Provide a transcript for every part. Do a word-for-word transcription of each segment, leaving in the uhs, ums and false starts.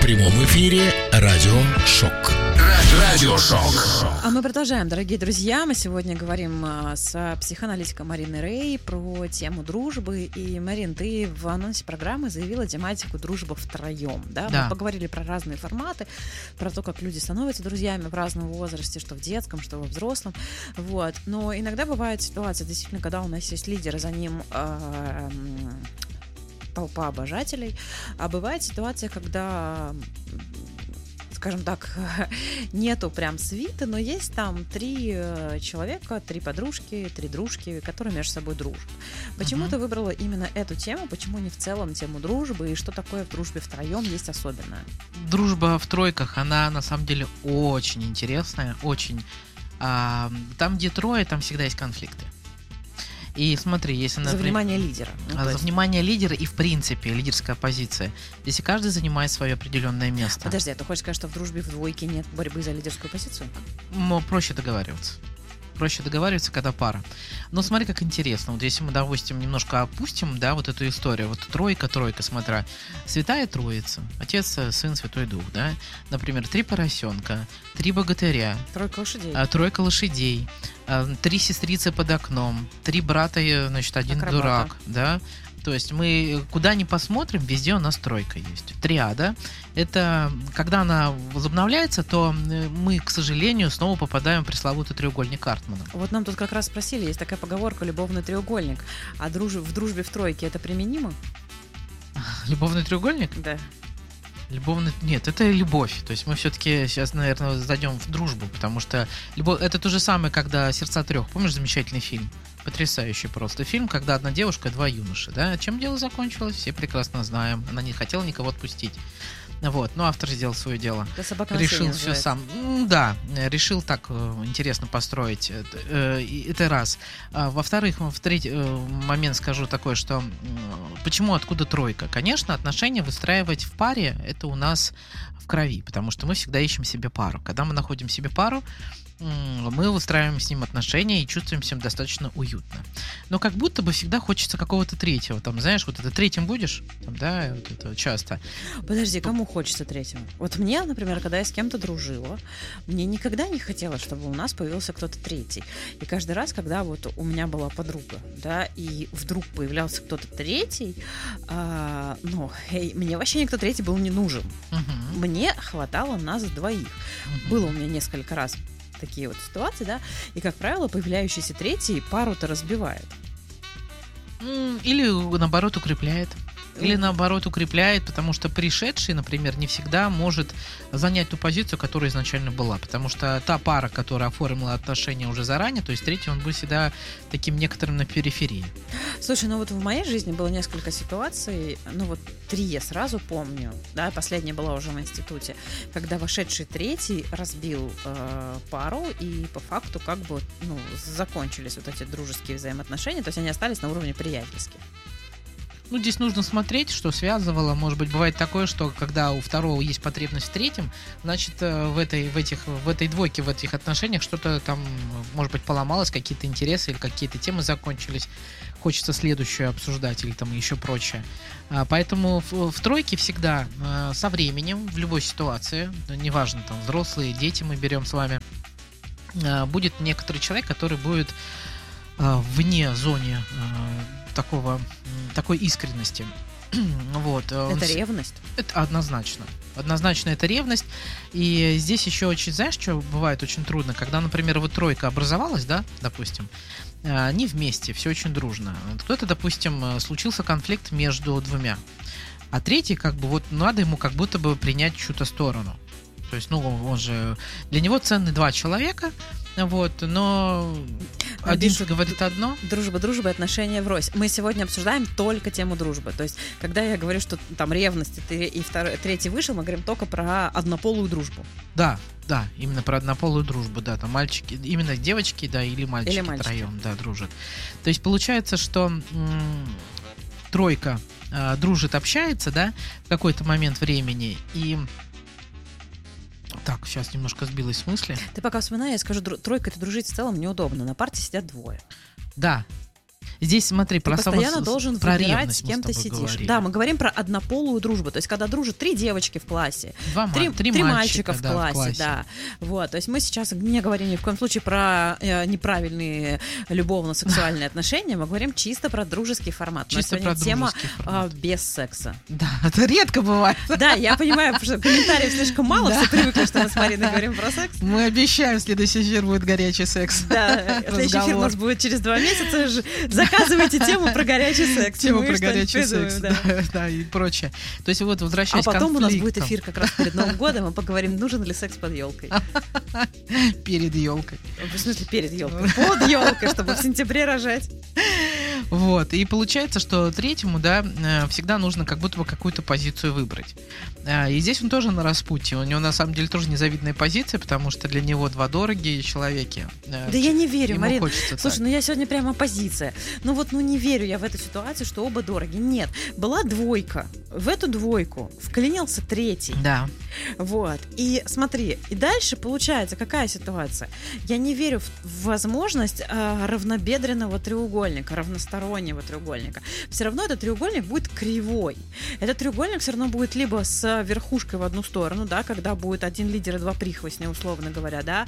прямом эфире радио «Шок». Радиошок. А мы продолжаем, дорогие друзья. Мы сегодня говорим с психоаналитиком Мариной Рей про тему дружбы. И, Марин, ты в анонсе программы заявила тематику дружбы втроем. Да? Да. Мы поговорили про разные форматы, про то, как люди становятся друзьями в разном возрасте, что в детском, что во взрослом. Вот. Но иногда бывает ситуация, действительно, когда у нас есть лидер, и за ним э, толпа обожателей. А бывает ситуация, когда, скажем так, нету прям свиты, но есть там три человека, три подружки, три дружки, которые между собой дружат. Почему uh-huh. ты выбрала именно эту тему? Почему не в целом тему дружбы? И что такое в дружбе втроем есть особенное? Дружба в тройках, она на самом деле очень интересная, очень. А, там, где трое, там всегда есть конфликты. И смотри, если... За например, внимание лидера. Ну, за есть... внимание лидера и, в принципе, лидерская позиция. Если каждый занимает свое определенное место. Подожди, а ты хочешь сказать, что в дружбе в двойке нет борьбы за лидерскую позицию? Но проще договариваться. Проще договариваться, когда пара. Но смотри, как интересно. Вот если мы, допустим, немножко опустим, да, вот эту историю. Вот тройка, тройка, смотря. Святая Троица. Отец, Сын, Святой Дух, да. Например, три поросенка, три богатыря. Тройка лошадей. А, тройка лошадей. А, три сестрицы под окном. Три брата, значит, один Акробата. Дурак, да. То есть мы куда ни посмотрим, везде у нас тройка есть. Триада. Это когда она возобновляется, то мы, к сожалению, снова попадаем в пресловутый треугольник Картмана. Вот нам тут как раз спросили, есть такая поговорка «любовный треугольник». А друж... в дружбе в тройке это применимо? Любовный треугольник? Да. Любовный... Нет, это любовь. То есть мы все-таки сейчас, наверное, зайдем в дружбу, потому что любовь... это то же самое, когда «Сердца трех». Помнишь замечательный фильм? Потрясающий просто фильм, когда одна девушка, два юноши. Да? Чем дело закончилось, все прекрасно знаем. Она не хотела никого отпустить. Вот, но автор сделал свое дело. Решил все сам. Да, решил так э, интересно построить. Э, э, это раз. А, во-вторых, в третий э, момент скажу такое, что э, почему, откуда тройка? Конечно, отношения выстраивать в паре это у нас в крови, потому что мы всегда ищем себе пару. Когда мы находим себе пару, мы выстраиваем с ним отношения и чувствуем себя достаточно уютно. Но как будто бы всегда хочется какого-то третьего. Там, знаешь, вот это третьим будешь? Там, да, вот это часто. Подожди, кому хочется третьего? Вот мне, например, когда я с кем-то дружила, мне никогда не хотелось, чтобы у нас появился кто-то третий. И каждый раз, когда вот у меня была подруга, да, и вдруг появлялся кто-то третий, а, ну, эй, мне вообще никто третий был не нужен. Угу. Мне хватало нас двоих. Угу. Было у меня несколько раз такие вот ситуации, да, и, как правило, появляющийся третий пару-то разбивает. Или, наоборот, укрепляет. Или, наоборот, укрепляет, потому что пришедший, например, не всегда может занять ту позицию, которая изначально была. Потому что та пара, которая оформила отношения уже заранее, то есть третий, он будет всегда таким некоторым на периферии. Слушай, ну вот в моей жизни было несколько ситуаций, ну вот три я сразу помню, да, последняя была уже в институте, когда вошедший третий разбил э, пару, и по факту как бы, ну, закончились вот эти дружеские взаимоотношения, то есть они остались на уровне приятельских. Ну, здесь нужно смотреть, что связывало. Может быть, бывает такое, что когда у второго есть потребность в третьем, значит, в этой, в этих, в этой двойке, в этих отношениях что-то там, может быть, поломалось, какие-то интересы или какие-то темы закончились. Хочется следующую обсуждать или там еще прочее. Поэтому в, в тройке всегда со временем, в любой ситуации, неважно, там, взрослые, дети мы берем с вами, будет некоторый человек, который будет вне зоны такого, такой искренности. Вот. Это ревность? Это однозначно. Однозначно это ревность. И здесь еще очень, знаешь, что бывает очень трудно, когда, например, вот тройка образовалась, да, допустим, они вместе, все очень дружно. Кто-то, допустим, случился конфликт между двумя, а третий, как бы, вот надо ему как будто бы принять чью-то сторону. То есть, ну, он же... Для него ценны два человека, вот, но... Но один пишут, говорит одно. Дружба, дружба, отношения врозь. Мы сегодня обсуждаем только тему дружбы. То есть, когда я говорю, что там ревность и, и второй, третий вышел, мы говорим только про однополую дружбу. Да, да, именно про однополую дружбу, да, там мальчики, именно девочки, да, или мальчики, или мальчики. Втроем, да, дружат. То есть получается, что м- тройка э, дружит, общается, да, в какой-то момент времени, и... Так, сейчас немножко сбилась с мысли. Ты пока вспоминай, я скажу, тройка это дружить в целом неудобно. На парте сидят двое. Да. Здесь, смотри, Ты про постоянно само... должен про выбирать, ревность с кем мы ты тобой сидишь. говорили. Да, мы говорим про однополую дружбу. То есть, когда дружат три девочки в классе, Два, три, три, три мальчика, мальчика в да, классе, в классе. да. Вот, то есть мы сейчас не говорим ни в коем случае про э, неправильные любовно-сексуальные отношения, мы говорим чисто про дружеский формат. Чисто У нас про сегодня тема дружеский формат. а, без секса. Да, это редко бывает. Да, я понимаю, потому что комментариев слишком мало, Да. все привыкли, что мы с Мариной говорим про секс. Мы обещаем, следующий эфир будет горячий секс. Да, следующий эфир у Разговор. нас будет через два месяца. Ж- Заказывайте тему про горячий секс. Тему Мы про что-нибудь горячий придумаем, секс, да. да, да, и прочее. То есть вот, А возвращаясь к потом у нас будет конфликтам эфир как раз перед Новым годом, мы поговорим, нужен ли секс под елкой. перед елкой. В смысле, перед елкой. Под елкой, чтобы в сентябре рожать. Вот, и получается, что третьему, да, э, всегда нужно как будто бы какую-то позицию выбрать. А, И здесь он тоже на распутье. У него на самом деле тоже незавидная позиция, потому что для него два дорогие человеки. Э, Да я не верю, Ему Марин. хочется Слушай, так. ну я сегодня прямо оппозиция. Ну вот, ну не верю я в эту ситуацию, что оба дороги. Нет, была двойка. В эту двойку вклинился третий. Да. Вот. И смотри, и дальше получается какая ситуация? Я не верю в, в возможность э, равнобедренного треугольника, равностороннего треугольника. Все равно этот треугольник будет кривой. Этот треугольник все равно будет либо с верхушкой в одну сторону, да, когда будет один лидер и два прихвостня, условно говоря, да.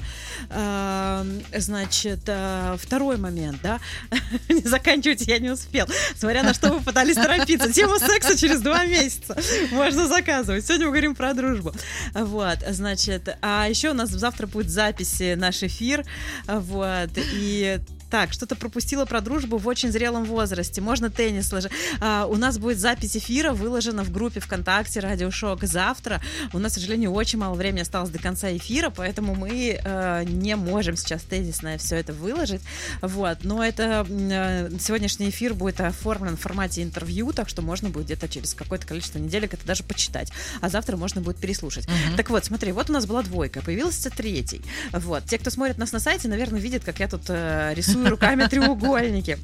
Э, значит, э, второй момент, да. Не заканчивайте, я не успел. Смотря на что вы пытались торопиться. Тему секса через два месяца можно заказывать. Сегодня мы говорим про дружбу. Вот, значит, а еще у нас завтра будет записи, наш эфир, вот, и так, что-то пропустила про дружбу в очень зрелом возрасте. Можно теннис ложить. А, у нас будет запись эфира, выложена в группе ВКонтакте Радио Шок завтра. У нас, к сожалению, очень мало времени осталось до конца эфира, поэтому мы э, не можем сейчас тезисно все это выложить. Вот. Но это э, сегодняшний эфир будет оформлен в формате интервью, так что можно будет где-то через какое-то количество неделек это даже почитать. А завтра можно будет переслушать. Мгм. Так вот, смотри, вот у нас была двойка, появился третий. Вот. Те, кто смотрит нас на сайте, наверное, видят, как я тут э, рисую руками треугольники.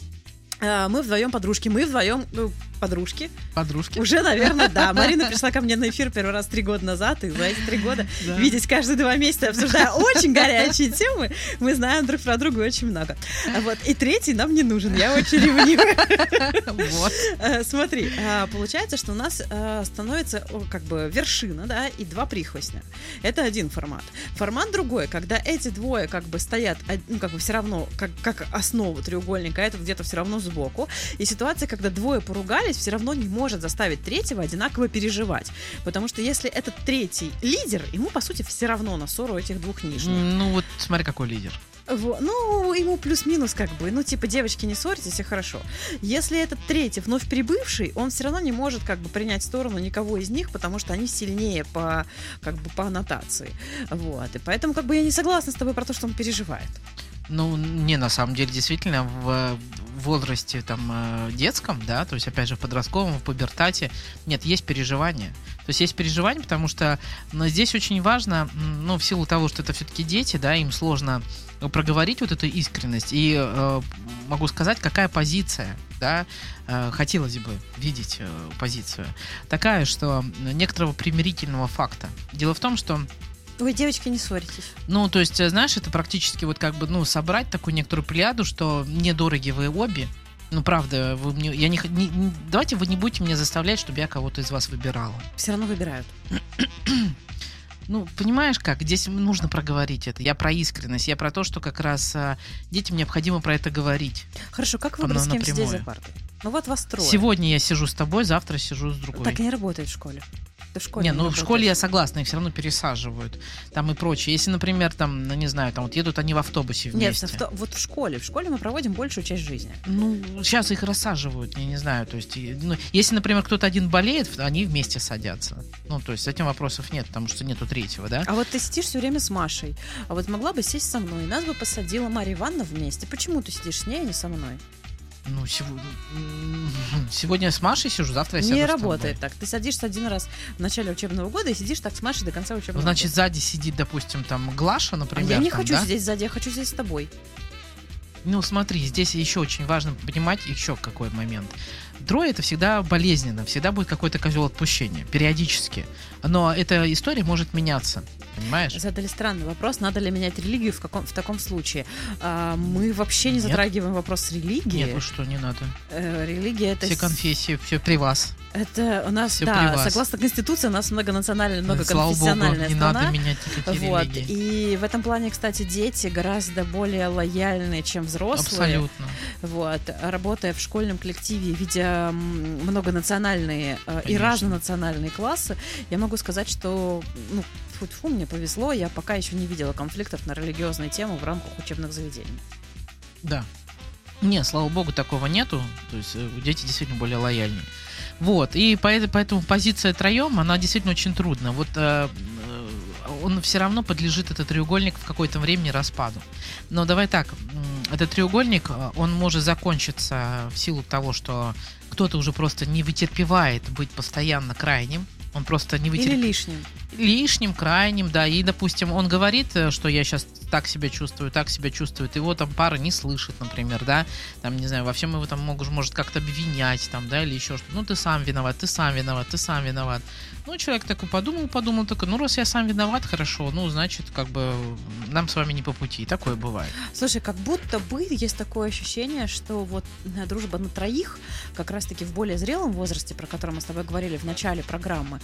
Э, Мы вдвоем подружки, мы вдвоем ну, подружки. Подружки. Уже, наверное, да. Марина пришла ко мне на эфир первый раз три года назад, и за эти три года Да. видеть каждые два месяца, обсуждая очень горячие темы, мы знаем друг про друга очень много. Вот. И третий нам не нужен, я очень ревнивая. Вот. Э, Смотри, э, получается, что у нас э, становится о, как бы вершина, да, и два прихвостня. Это один формат. Формат другой, когда эти двое как бы стоят, од- ну, как бы все равно, как, как основа треугольника, а этот где-то все равно сбоку. И ситуация, когда двое поругались, все равно не может заставить третьего одинаково переживать. Потому что если этот третий лидер, ему, по сути, все равно на ссору этих двух нижних. Ну вот смотри, какой лидер. Во- Ну, ему плюс-минус как бы. Ну, типа, девочки, не ссорьтесь, и хорошо. Если этот третий вновь прибывший, он все равно не может как бы принять сторону никого из них, потому что они сильнее по, как бы, по аннотации. Вот. И поэтому как бы я не согласна с тобой про то, что он переживает. Ну, не, на самом деле, действительно, в возрасте там э, детском, да, то есть, опять же, в подростковом, в пубертате, нет, есть переживания. То есть есть переживания, потому что но здесь очень важно, м, ну, в силу того, что это все-таки дети, да, им сложно проговорить вот эту искренность. И э, могу сказать, какая позиция, да, э, хотелось бы видеть э, позицию. Такая, что некоторого примирительного факта. Дело в том, что Ой, девочки, не ссоритесь. ну, то есть, знаешь, это практически вот как бы, ну, собрать такую некоторую плеяду, что мне дороги вы обе. Ну, правда, вы мне, я не, х- не- не- давайте вы не будете меня заставлять, чтобы я кого-то из вас выбирала. Все равно выбирают. Ну, понимаешь как, здесь нужно проговорить это. Я про искренность, я про то, что как раз а, детям необходимо про это говорить. Хорошо, как Оно выбрать, с кем сидеть напрямую. за партой? Ну вот вас трое. Сегодня я сижу с тобой, завтра сижу с другой. Так не работает в школе. Ты в школе Не, не ну в работаешь. школе я согласна, их все равно пересаживают. Там и прочее. Если, например, там, ну, не знаю, там вот едут они в автобусе Нет, вместе. в то- вот в школе. В школе мы проводим большую часть жизни. Ну, сейчас их рассаживают, я не знаю. То есть, и, ну, если, например, кто-то один болеет, они вместе садятся. Ну, то есть, с этим вопросов нет, потому что нету третьего, да? А вот ты сидишь все время с Машей, а вот могла бы сесть со мной, нас бы посадила Марья Ивановна вместе. Почему ты сидишь с ней, а не со мной? Ну, сего- м, сегодня с Машей сижу, завтра я сяду Не с тобой. работает так. Ты садишься один раз в начале учебного года и сидишь так с Машей до конца учебного Значит, года. сзади сидит, допустим, там Глаша, А например. я не там, хочу да? сидеть сзади, я хочу сидеть с тобой. Ну, смотри, здесь еще очень важно понимать еще какой момент. Трое — это всегда болезненно, всегда будет какой-то козел отпущения, периодически. Но эта история может меняться, понимаешь? Задали странный вопрос, надо ли менять религию в, каком, в таком случае. А, мы вообще не затрагиваем Нет. вопрос религии. Нет, ну что, не надо. Э, религия — это... Все конфессии, все при вас. Это у нас, Всё да, согласно Конституции, у нас многонациональная, многоконфессиональная Слава Богу, не страна. надо менять никакие Вот. религии. И в этом плане, кстати, дети гораздо более лояльны, чем взрослые. Абсолютно. Вот. Работая в школьном коллективе, видя многонациональные э, и разнонациональные классы, я могу сказать, что ну, тьфу-тьфу, мне повезло, я пока еще не видела конфликтов на религиозные темы в рамках учебных заведений. Да. Нет, слава богу, такого нету. То есть дети действительно более лояльнее. Вот, и поэтому позиция троем, она действительно очень трудна. Вот э, он все равно подлежит, этот треугольник, в какое-то времени распаду. Но давай так, этот треугольник, он может закончиться в силу того, что кто-то уже просто не вытерпевает быть постоянно крайним. Он просто не вытерпевает. Или лишним. Лишним, крайним, да. И, допустим, он говорит, что я сейчас так себя чувствую, так себя чувствует. Его там пара не слышит, например, да. Там, не знаю, во всем его там может, может как-то обвинять, там, да, или еще что-то. Ну, ты сам виноват, ты сам виноват, ты сам виноват. Ну, человек такой подумал, подумал, такой, ну, раз я сам виноват, хорошо, ну, значит, как бы нам с вами не по пути. Такое бывает. Слушай, как будто бы есть такое ощущение, что вот дружба на троих, как раз-таки в более зрелом возрасте, про который мы с тобой говорили в начале программы,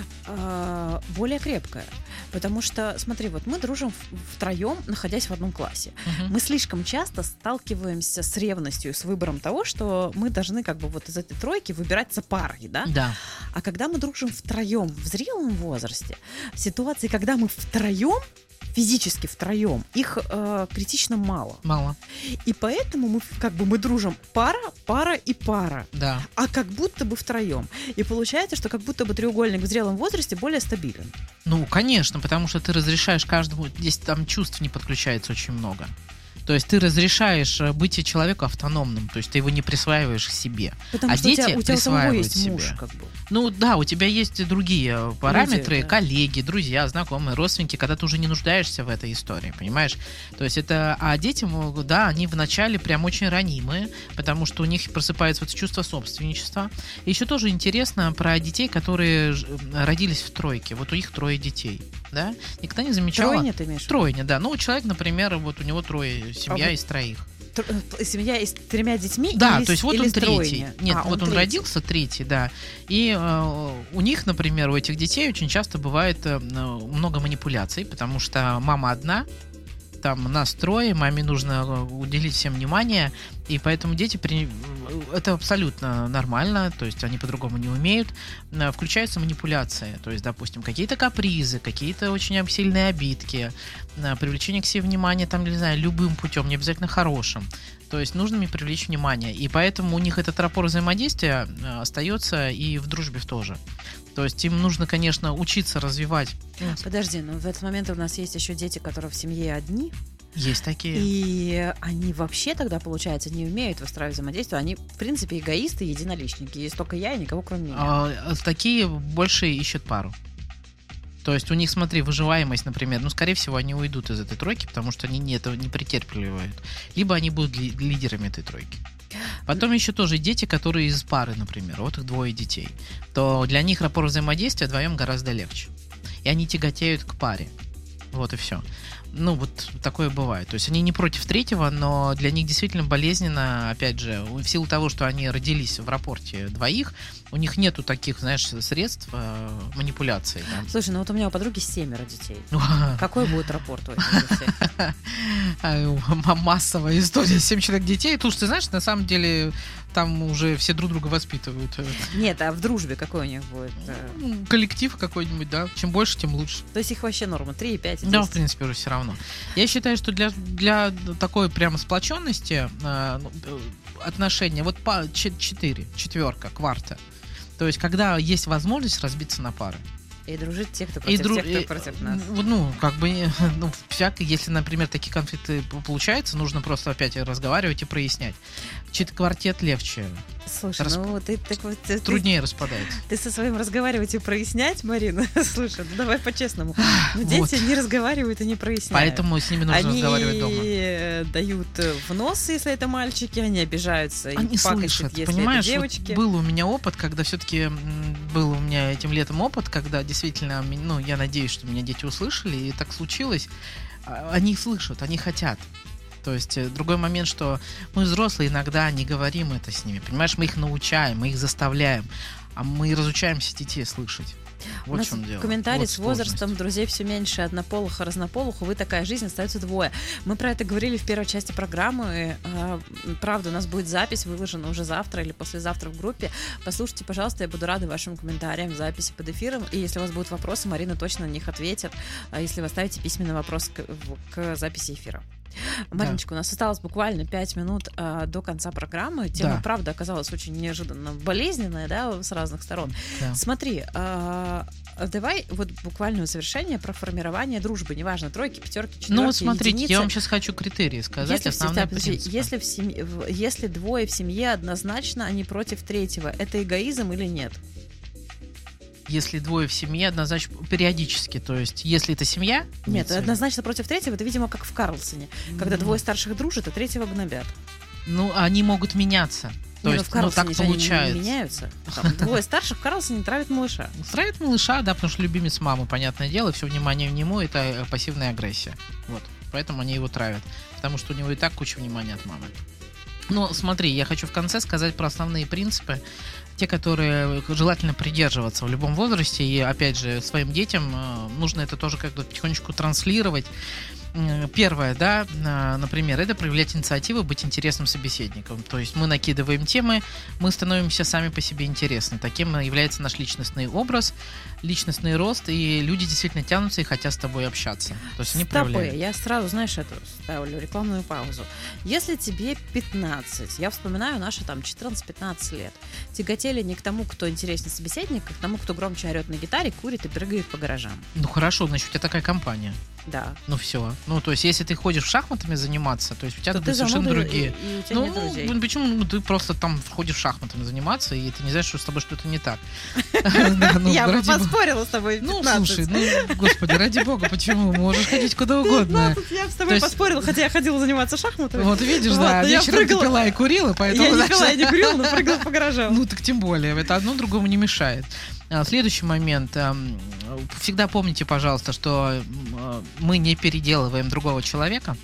более крепкая. Потому что, смотри, вот мы дружим втроем, находясь в одном классе. Uh-huh. Мы слишком часто сталкиваемся с ревностью, с выбором того, что мы должны как бы вот из этой тройки выбираться парой, да? Да. А когда мы дружим втроем в зрелом возрасте, в ситуации, когда мы втроем, физически втроем, их э, критично мало. Мало. И поэтому мы как бы мы дружим пара, пара и пара. Да. А как будто бы втроем. И получается, что как будто бы треугольник в зрелом возрасте более стабилен. Ну, конечно, потому что ты разрешаешь каждому, здесь там чувств не подключается очень много. То есть ты разрешаешь быть человеку автономным, то есть ты его не присваиваешь себе. Потому а что дети у тебя, у тебя присваивают есть себе. Муж, как бы. Ну да, у тебя есть другие параметры, Люди, да. коллеги, друзья, знакомые, родственники, когда ты уже не нуждаешься в этой истории, понимаешь? То есть это, а дети, да, они вначале прям очень ранимые, потому что у них просыпается вот чувство собственничества. И еще тоже интересно про детей, которые родились в тройке. Вот у них трое детей, да? Никогда не замечала. Тройня ты имеешь? Тройня, да. Ну, человек, например, вот у него трое, семья а из троих. Семья из тремя детьми? Да, или, то есть вот или он третий. тройня? Нет, а, вот он, он родился третий, да. И э, у них, например, у этих детей очень часто бывает э, много манипуляций, потому что мама одна, там нас трое, маме нужно уделить всем внимание, и поэтому дети, при... это абсолютно нормально, то есть они по-другому не умеют. Включаются манипуляции, то есть, допустим, какие-то капризы, какие-то очень сильные обидки, привлечение к себе внимания, там, не знаю, любым путем, не обязательно хорошим. То есть нужно мне привлечь внимание, и поэтому у них этот раппорт взаимодействия остается и в дружбе тоже. То есть им нужно, конечно, учиться развивать. Подожди, но в этот момент у нас есть еще дети, которые в семье одни. Есть такие. И они вообще тогда, получается, не умеют выстраивать взаимодействие. Они, в принципе, эгоисты, единоличники. Есть только я и никого, кроме меня. А, такие больше ищут пару. То есть у них, смотри, выживаемость, например, ну, скорее всего, они уйдут из этой тройки, потому что они не, этого не претерпевают. Либо они будут ли, лидерами этой тройки. Потом еще тоже дети, которые из пары, например, вот их двое детей, то для них раппорт взаимодействия вдвоем гораздо легче. И они тяготеют к паре. Вот и все. Ну, вот такое бывает. То есть они не против третьего, но для них действительно болезненно, опять же, в силу того, что они родились в раппорте двоих, у них нету таких, знаешь, средств э, манипуляции. Да? Слушай, ну вот у меня у подруги семеро детей. Какой будет раппорт у этих детей? Массовая история. Семь человек детей. Слушай, ты знаешь, на самом деле там уже все друг друга воспитывают. Нет, а в дружбе какой у них будет? Коллектив какой-нибудь, да. Чем больше, тем лучше. То есть их вообще норма три и пять? Да, в принципе, уже все равно. Я считаю, что для, для такой прямо сплоченности э, отношения вот по четыре, четверка, кварта. То есть, когда есть возможность разбиться на пары. И дружить те, кто против И дру- тех, кто и- против нас. Ну, как бы, ну, всяко, если, например, такие конфликты п- получаются, нужно просто опять разговаривать и прояснять. Чит квартет легче, Слушай, расп- ну ты, так вот, ты, труднее распадается. ты со своим разговаривать и прояснять, Марина, слушай, ну давай по-честному. Ну, Вот. дети не разговаривают и не проясняют. Поэтому с ними нужно Они разговаривать дома. э, дают э, в нос, если это мальчики, они обижаются и Они пакостят, слышат, если понимаешь, это вот девочки. был у меня опыт, когда все-таки был у меня этим летом опыт, когда действительно, м- ну, я надеюсь, что меня дети услышали, и так случилось. А, Они слышат, они хотят. То есть э, другой момент, что мы взрослые иногда не говорим это с ними, понимаешь, мы их научаем, мы их заставляем, а мы разучаемся детей слышать. У Вот в нас чем дело. комментарий: Вот с возрастом сложность. друзей все меньше, однополых, разнополых, увы, такая жизнь, остается двое. Мы про это говорили в первой части программы. А, Правда, у нас будет запись выложена уже завтра или послезавтра в группе. Послушайте, пожалуйста, я буду рада вашим комментариям в записи под эфиром. И если у вас будут вопросы, Марина точно на них ответит, а если вы оставите письменный вопрос к, в- к записи эфира. Мариночка, у нас осталось буквально пять минут а, до конца программы. Тема, Да. правда, оказалась очень неожиданно болезненная, да, с разных сторон. Да. Смотри, а, давай вот буквально в завершение про формирование дружбы. Неважно, тройки, пятерки, четверки, Ну вот смотрите, единицы. я вам сейчас хочу критерии сказать, Если, в се- основные да, подожди, принципы. если, в семье, в- если двое в семье однозначно, они против третьего, это эгоизм или нет? Если двое в семье, однозначно, периодически, то есть, если это семья... Нет, имеется в виду, однозначно против третьего, это, видимо, как в Карлсоне. Когда Ну. двое старших дружат, а третьего гнобят. Ну, они могут меняться. То Не, ну, есть, в ну, Карлсоне так же они не получается. меняются. Там двое старших в Карлсоне травят малыша. Устраивает малыша, да, потому что любимец мамы, понятное дело, все внимание в нему, это э, пассивная агрессия. Вот. Поэтому они его травят. Потому что у него и так куча внимания от мамы. Но смотри, я хочу в конце сказать про основные принципы, те, которые желательно придерживаться в любом возрасте. И опять же, своим детям э, нужно это тоже как-то потихонечку транслировать. М, Первое, да, э, например, это проявлять инициативу, быть интересным собеседником. То есть мы накидываем темы, мы становимся сами по себе интересны. Таким является наш личностный образ, личностный рост, и люди действительно тянутся и хотят с тобой общаться. То есть они Стопы, проявляют. я сразу, знаешь, эту ставлю рекламную паузу. Если тебе пятнадцать, я вспоминаю наши там четырнадцать-пятнадцать лет, тяготели не к тому, кто интереснее собеседник, а к тому, кто громче орет на гитаре, курит и прыгает по гаражам. Ну хорошо, значит, у тебя такая компания. Да. Ну все. Ну, то есть, если ты ходишь шахматами заниматься, то есть у тебя То будут ты совершенно зануда, другие. и, и у тебя Ну, нет друзей. ну, почему ну, ты просто там ходишь шахматами заниматься, и ты не знаешь, что с тобой что-то не так. Да, ну, Я бы ради бога. поспорила с тобой в Ну, пятнадцать. слушай, ну, господи, ради бога, почему? Можешь ходить куда угодно. пятнадцать я бы с То тобой есть- поспорила, хотя я ходила заниматься шахматами. Вот видишь, Вот, да, но я вечером ты прыгала- пила и курила, поэтому... Я не знаешь, пила, я не курила, но прыгала по гаражам. Ну, так тем более, это одно другому не мешает. А, Следующий момент. эм, Всегда помните, пожалуйста, что м, мы не переделываем другого человека.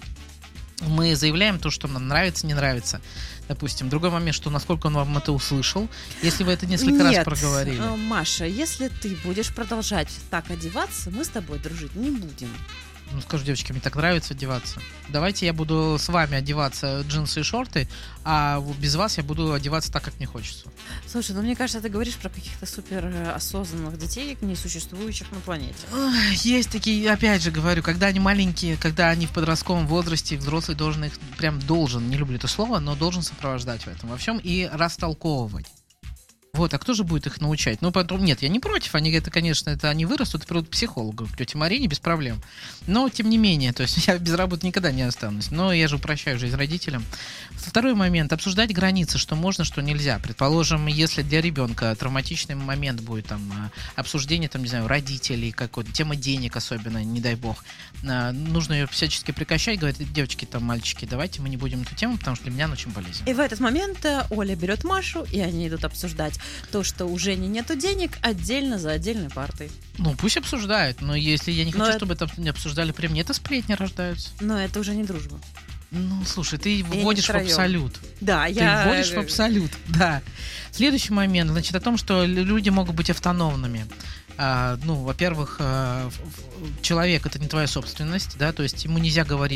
Мы заявляем то, что нам нравится, не нравится. Допустим, другой момент, что насколько он вам это услышал, если вы это несколько Нет, раз проговорили. э, Маша, если ты будешь продолжать так одеваться, мы с тобой дружить не будем. Ну, скажу, девочки, мне так нравится одеваться. Давайте я буду с вами одеваться джинсы и шорты, а в- без вас я буду одеваться так, как мне хочется. Слушай, ну мне кажется, ты говоришь про каких-то супер э, осознанных детей, несуществующих на планете. Ой, есть такие, опять же говорю, когда они маленькие, когда они в подростковом возрасте, взрослый должен их, прям должен, не люблю это слово, но должен сопровождать в этом во всем и растолковывать. Вот, а кто же будет их научать? Ну, потом, нет, я не против, они, это, конечно, это они вырастут и придут к психологу, к тете Марине, без проблем. Но, тем не менее, то есть я без работы никогда не останусь, но я же упрощаю жизнь родителям. Второй момент, обсуждать границы, что можно, что нельзя. Предположим, если для ребенка травматичный момент будет, там, а, обсуждение, там, не знаю, родителей, какой-то, тема денег особенно, не дай бог, а, нужно ее всячески прекращать, говорить, девочки, там, мальчики, давайте мы не будем эту тему, потому что для меня она очень болезненна. И в этот момент э, Оля берет Машу, и они идут обсуждать то, что у Жени нету денег, отдельно за отдельной партой. Ну, пусть обсуждают, но если я не Но хочу, это- чтобы это не обсуждали при мне, это сплетни рождаются. Но это уже не дружба. Ну, слушай, ты не вводишь в втроём. абсолют. Да, Ты я... вводишь в абсолют, да. Следующий момент, значит, о том, что лю- люди могут быть автономными. А, ну, во-первых, а, в- в- человек — это не твоя собственность, да, то есть ему нельзя говорить,